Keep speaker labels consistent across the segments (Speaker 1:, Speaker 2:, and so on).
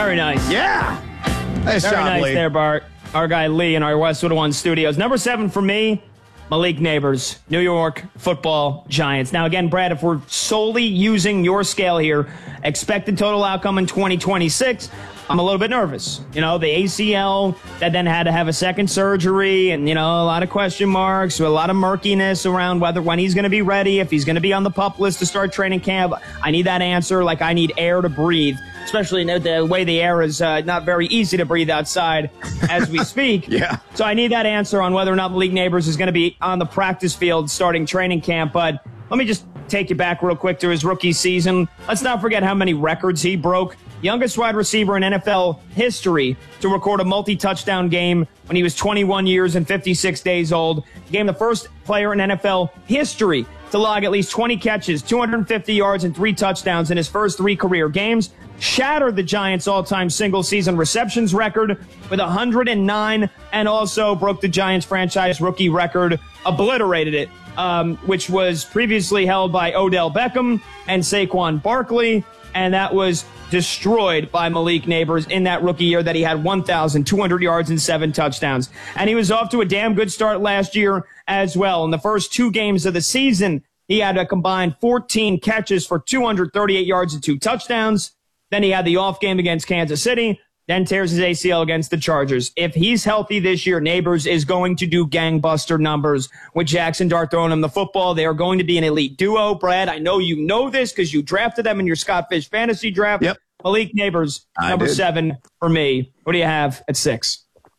Speaker 1: Very nice.
Speaker 2: Yeah. Nice
Speaker 1: Very
Speaker 2: job,
Speaker 1: nice
Speaker 2: Lee.
Speaker 1: there, Bart. Our guy Lee in our Westwood One studios. Number 7 for me, Malik Neighbors, New York Football Giants. Now, again, Brad, if we're solely using your scale here, expected total outcome in 2026, I'm a little bit nervous. You know, the ACL that then had to have a second surgery and, you know, a lot of question marks, a lot of murkiness around when he's going to be ready, if he's going to be on the PUP list to start training camp. I need that answer. Like, I need air to breathe, especially the way the air is not very easy to breathe outside as we speak.
Speaker 2: Yeah.
Speaker 1: So I need that answer on whether or not Malik Neighbors is going to be on the practice field starting training camp. But let me just take you back real quick to his rookie season. Let's not forget how many records he broke. Youngest wide receiver in NFL history to record a multi-touchdown game when he was 21 years and 56 days old. Became the first player in NFL history to log at least 20 catches, 250 yards, and 3 touchdowns in his first 3 career games. Shattered the Giants' all-time single-season receptions record with 109, and also broke the Giants' franchise rookie record, obliterated it, which was previously held by Odell Beckham and Saquon Barkley, and that was destroyed by Malik Neighbors in that rookie year that he had 1,200 yards and 7 touchdowns. And he was off to a damn good start last year as well. In the first 2 games of the season, he had a combined 14 catches for 238 yards and 2 touchdowns. Then he had the off game against Kansas City, then tears his ACL against the Chargers. If he's healthy this year, Neighbors is going to do gangbuster numbers with Jackson Dart throwing him the football. They are going to be an elite duo. Brad, I know you know this because you drafted them in your Scott Fish fantasy draft.
Speaker 2: Yep.
Speaker 1: Malik Neighbors, number 7 for me. What do you have at 6?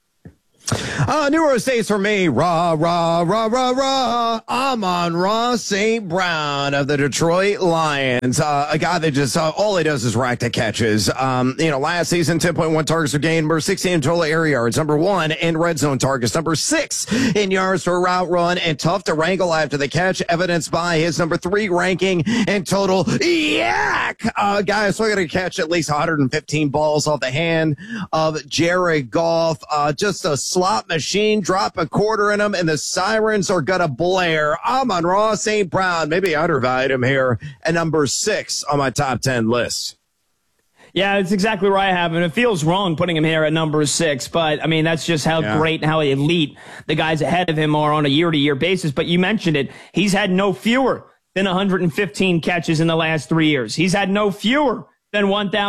Speaker 2: New Orleans State's for me. Rah, rah, rah, rah, rah. Amon-Ra St. Brown of the Detroit Lions. A guy that just, all he does is rack the catches. Last season, 10.1 targets per game, number 16 in total air yards, number 1 in red zone targets, number 6 in yards per route run, and tough to wrangle after the catch, evidenced by his number 3 ranking in total yak. Guy is still going to catch at least 115 balls off the hand of Jared Goff. Just a slot machine, drop a quarter in them, and the sirens are going to blare. Amon-Ra St. Brown, maybe I undervalued him here, at number 6 on my top 10 list.
Speaker 1: Yeah, it's exactly where I have him. It feels wrong putting him here at number 6, but, I mean, that's just how great and how elite the guys ahead of him are on a year-to-year basis. But you mentioned it. He's had no fewer than 115 catches in the last 3 years. He's had no fewer than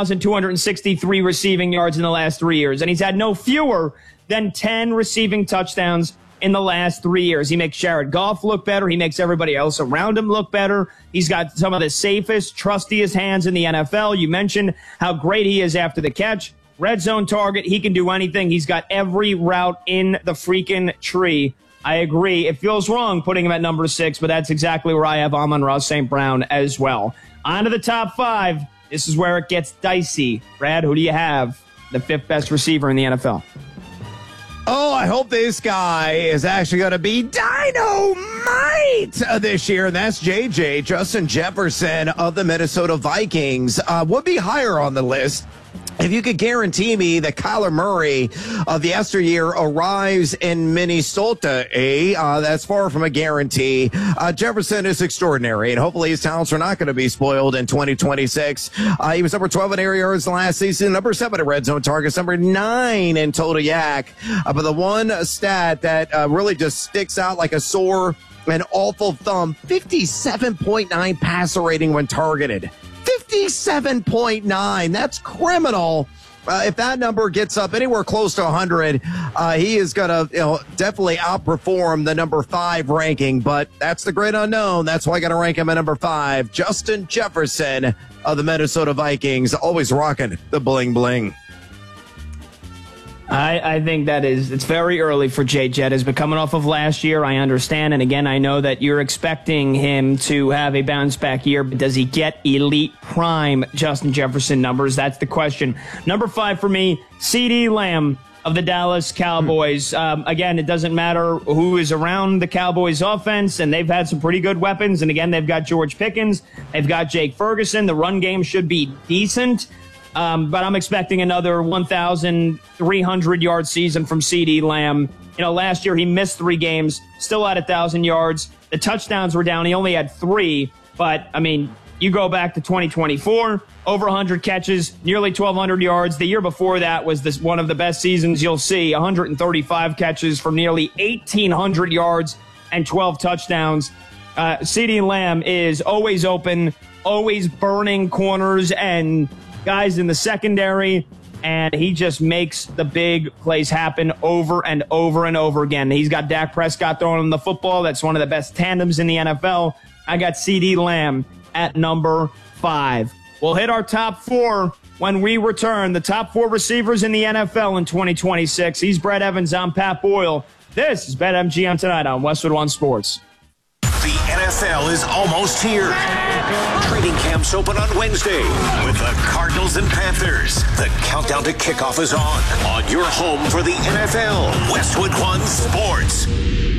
Speaker 1: 1,263 receiving yards in the last 3 years. And he's had no fewer than 10 receiving touchdowns in the last 3 years. He makes Jared Goff look better. He makes everybody else around him look better. He's got some of the safest, trustiest hands in the NFL. You mentioned how great he is after the catch. Red zone target. He can do anything. He's got every route in the freaking tree. I agree. It feels wrong putting him at number 6, but that's exactly where I have Amon-Ra St. Brown as well. On to the top 5. This is where it gets dicey. Brad, who do you have? The 5th best receiver in the NFL.
Speaker 2: Oh, I hope this guy is actually going to be dynamite this year. And that's JJ, Justin Jefferson of the Minnesota Vikings. Would be higher on the list if you could guarantee me that Kyler Murray of the yesteryear arrives in Minnesota. That's far from a guarantee. Jefferson is extraordinary, and hopefully his talents are not going to be spoiled in 2026. He was number 12 in air yards last season, number 7 in red zone targets, number 9 in total yak. But the one stat that really just sticks out like a sore and awful thumb, 57.9 passer rating when targeted. 57.9. That's criminal. If that number gets up anywhere close to 100, he is going to definitely outperform the number 5 ranking. But that's the great unknown. That's why I got to rank him at number 5. Justin Jefferson of the Minnesota Vikings, always rocking the bling bling.
Speaker 1: I think it's very early for Jay Jettas, but coming off of last year, I understand. And again, I know that you're expecting him to have a bounce back year, but does he get elite prime Justin Jefferson numbers? That's the question. Number 5 for me, CeeDee Lamb of the Dallas Cowboys. Again, it doesn't matter who is around the Cowboys offense, and they've had some pretty good weapons. And again, they've got George Pickens. They've got Jake Ferguson. The run game should be decent. But I'm expecting another 1,300-yard season from CeeDee Lamb. Last year he missed 3 games, still had 1,000 yards. The touchdowns were down. He only had 3. But, I mean, You go back to 2024, over 100 catches, nearly 1,200 yards. The year before that was one of the best seasons you'll see, 135 catches for nearly 1,800 yards and 12 touchdowns. CeeDee Lamb is always open, always burning corners and guys in the secondary, and he just makes the big plays happen over and over and over again. He's got Dak Prescott throwing him the football. That's one of the best tandems in the NFL. I got CeeDee Lamb at number 5. We'll hit our top 4 when we return. The top 4 receivers in the NFL in 2026. He's Brett Evans. I'm Pat Boyle. This is BetMGM Tonight on Westwood One Sports.
Speaker 3: The NFL is almost here. Training camps open on Wednesday with the Cardinals and Panthers. The countdown to kickoff is on your home for the NFL, Westwood One Sports.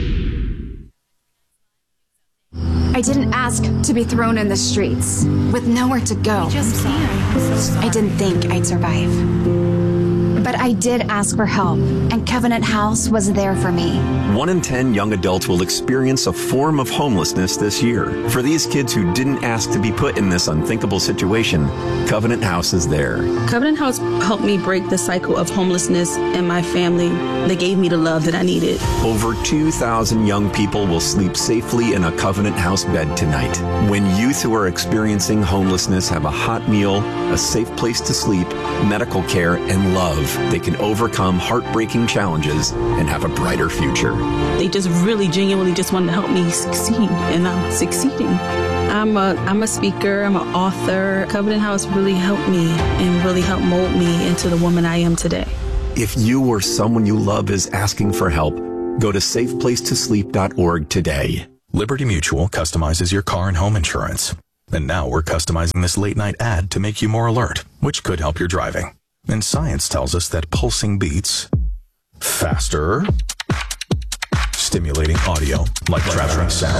Speaker 4: I didn't ask to be thrown in the streets with nowhere to go. I didn't think I'd survive. But I did ask for help, and Covenant House was there for me.
Speaker 5: 1 in 10 young adults will experience a form of homelessness this year. For these kids who didn't ask to be put in this unthinkable situation, Covenant House is there.
Speaker 6: Covenant House helped me break the cycle of homelessness in my family. They gave me the love that I needed.
Speaker 5: Over 2,000 young people will sleep safely in a Covenant House bed tonight. When youth who are experiencing homelessness have a hot meal, a safe place to sleep, medical care, and love, they can overcome heartbreaking challenges and have a brighter future.
Speaker 6: They just really genuinely just wanted to help me succeed, and I'm succeeding. I'm a speaker, I'm an author. Covenant House really helped me and really helped mold me into the woman I am today.
Speaker 5: If you or someone you love is asking for help, go to safeplacetosleep.org today.
Speaker 7: Liberty Mutual customizes your car and home insurance. And now we're customizing this late night ad to make you more alert, which could help your driving. And science tells us that pulsing beats faster, stimulating audio like traveling sound,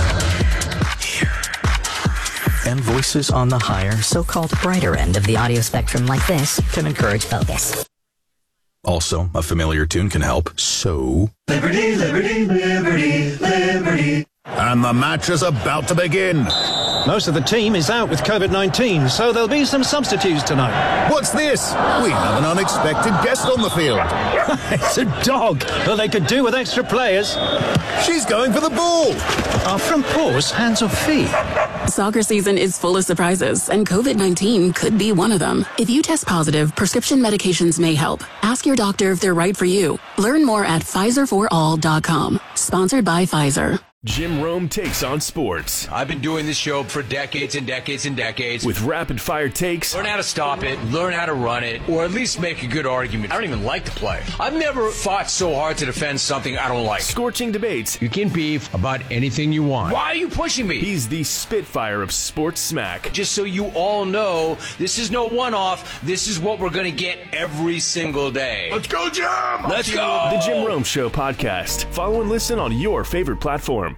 Speaker 8: and voices on the higher, so-called brighter end of the audio spectrum like this can encourage focus.
Speaker 7: Also, a familiar tune can help. So,
Speaker 9: Liberty, liberty, liberty, liberty.
Speaker 3: And the match is about to begin.
Speaker 10: Most of the team is out with COVID-19, so there'll be some substitutes tonight.
Speaker 3: What's this? We have an unexpected guest on the field.
Speaker 10: It's a dog. Well, they could do with extra players.
Speaker 3: She's going for the ball.
Speaker 10: Are front paws hands or feet?
Speaker 11: Soccer season is full of surprises, and COVID-19 could be one of them. If you test positive, prescription medications may help. Ask your doctor if they're right for you. Learn more at PfizerForAll.com. Sponsored by Pfizer.
Speaker 12: Jim Rome takes on sports.
Speaker 13: I've been doing this show for decades and decades and decades.
Speaker 12: With rapid-fire takes.
Speaker 13: Learn how to stop it, learn how to run it, or at least make a good argument. I don't even like to play. I've never fought so hard to defend something I don't like.
Speaker 12: Scorching debates.
Speaker 13: You can beef about anything you want. Why are you pushing me?
Speaker 12: He's the Spitfire of sports smack.
Speaker 13: Just so you all know, this is no one-off. This is what we're going to get every single day.
Speaker 3: Let's go, Jim!
Speaker 13: Let's go!
Speaker 12: The Jim Rome Show podcast. Follow and listen on your favorite platform.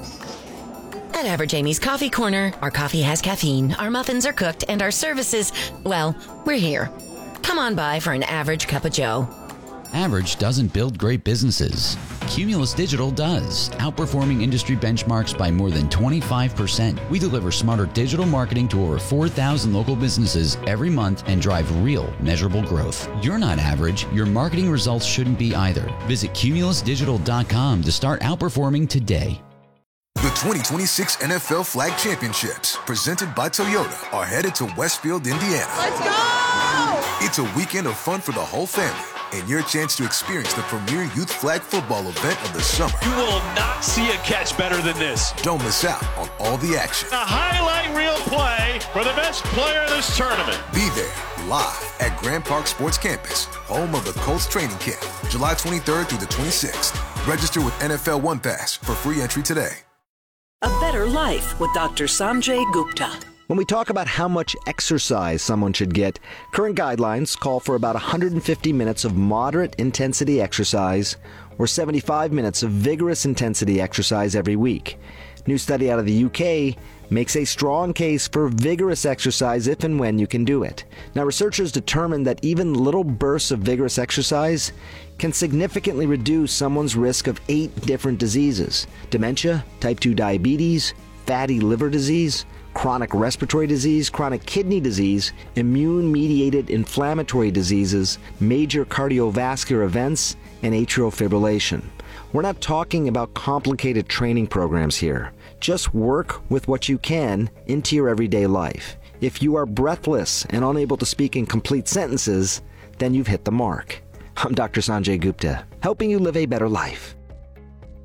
Speaker 14: At Average Amy's Coffee Corner, our coffee has caffeine, our muffins are cooked, and our services, well, we're here. Come on by for an average cup of joe.
Speaker 15: Average doesn't build great businesses. Cumulus Digital does, outperforming industry benchmarks by more than 25%. We deliver smarter digital marketing to over 4,000 local businesses every month and drive real, measurable growth. You're not average. Your marketing results shouldn't be either. Visit cumulusdigital.com to start outperforming today.
Speaker 16: The 2026 NFL Flag Championships, presented by Toyota, are headed to Westfield, Indiana.
Speaker 17: Let's go!
Speaker 16: It's a weekend of fun for the whole family and your chance to experience the premier youth flag football event of the summer.
Speaker 18: You will not see a catch better than this.
Speaker 16: Don't miss out on all the action.
Speaker 18: A highlight reel play for the best player in this tournament.
Speaker 16: Be there live at Grand Park Sports Campus, home of the Colts training camp, July 23rd through the 26th. Register with NFL One Pass for free entry today.
Speaker 19: A Better Life with Dr. Sanjay Gupta.
Speaker 20: When we talk about how much exercise someone should get, current guidelines call for about 150 minutes of moderate intensity exercise or 75 minutes of vigorous intensity exercise every week. New study out of the UK makes a strong case for vigorous exercise if and when you can do it. Now, researchers determined that even little bursts of vigorous exercise can significantly reduce someone's risk of 8 different diseases: dementia, type 2 diabetes, fatty liver disease, chronic respiratory disease, chronic kidney disease, immune-mediated inflammatory diseases, major cardiovascular events, and atrial fibrillation. We're not talking about complicated training programs here. Just work with what you can into your everyday life. If you are breathless and unable to speak in complete sentences, then you've hit the mark. I'm Dr. Sanjay Gupta, helping you live a better life.